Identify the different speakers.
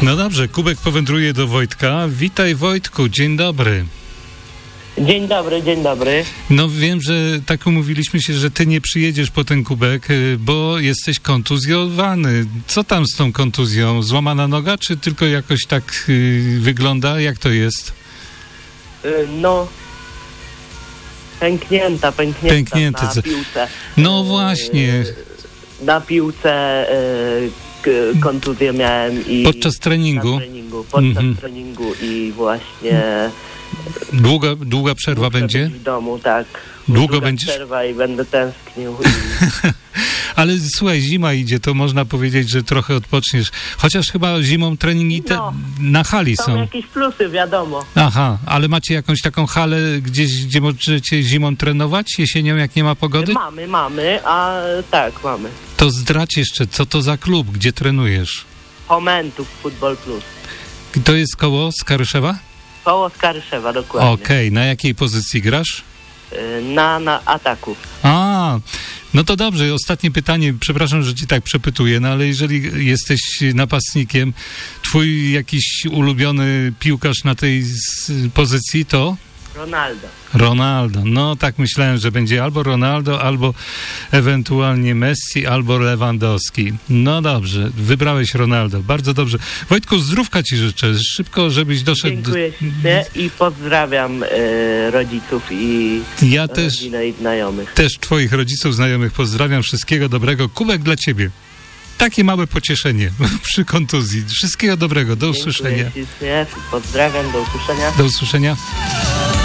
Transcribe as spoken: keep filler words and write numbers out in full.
Speaker 1: No dobrze, kubek powędruje do Wojtka. Witaj, Wojtku, dzień dobry.
Speaker 2: Dzień dobry, dzień dobry.
Speaker 1: No wiem, że tak umówiliśmy się, że ty nie przyjedziesz po ten kubek, bo jesteś kontuzjowany. Co tam z tą kontuzją? Złamana noga, czy tylko jakoś tak yy, wygląda? Jak to jest?
Speaker 2: Yy, no, pęknięta, pęknięta
Speaker 1: Pęknięty.
Speaker 2: na piłce.
Speaker 1: No właśnie.
Speaker 2: Yy, na piłce yy, k- kontuzję miałem i...
Speaker 1: Podczas treningu?
Speaker 2: Na treningu, podczas
Speaker 1: Mhm.
Speaker 2: treningu i właśnie...
Speaker 1: Długa, długa przerwa
Speaker 2: muszę
Speaker 1: będzie?
Speaker 2: być w domu, tak.
Speaker 1: Długo
Speaker 2: Długa
Speaker 1: będziesz?
Speaker 2: przerwa i będę tęsknił. I...
Speaker 1: Ale słuchaj, zima idzie, to można powiedzieć, że trochę odpoczniesz. Chociaż chyba zimą treningi te
Speaker 2: No.
Speaker 1: na hali
Speaker 2: Są
Speaker 1: są.
Speaker 2: jakieś plusy, wiadomo.
Speaker 1: Aha, ale macie jakąś taką halę gdzieś, gdzie możecie zimą trenować, jesienią, jak nie ma pogody?
Speaker 2: Mamy, mamy, a tak, mamy.
Speaker 1: To zdradź jeszcze, co to za klub, gdzie trenujesz?
Speaker 2: Momentów Football Plus.
Speaker 1: To jest koło Skaryszewa?
Speaker 2: Koło Skaryszewa, dokładnie.
Speaker 1: Okej, na jakiej pozycji grasz?
Speaker 2: Y, Na, na ataku.
Speaker 1: A, no to dobrze. Ostatnie pytanie, przepraszam, że ci tak przepytuję, no ale jeżeli jesteś napastnikiem, twój jakiś ulubiony piłkarz na tej s- pozycji to?
Speaker 2: Ronaldo.
Speaker 1: Ronaldo. No tak myślałem, że będzie albo Ronaldo, albo ewentualnie Messi, albo Lewandowski. No dobrze, wybrałeś Ronaldo. Bardzo dobrze. Wojtku, zdrówka ci życzę. Szybko, żebyś doszedł...
Speaker 2: Dziękuję ślicznie i pozdrawiam y, rodziców i
Speaker 1: Ja też,
Speaker 2: rodzinę i znajomych.
Speaker 1: też twoich rodziców, znajomych pozdrawiam. Wszystkiego dobrego. Kubek dla ciebie. Takie małe pocieszenie przy kontuzji. Wszystkiego dobrego. Do usłyszenia.
Speaker 2: Dziękuję ślicznie. Pozdrawiam, do usłyszenia.
Speaker 1: Do usłyszenia.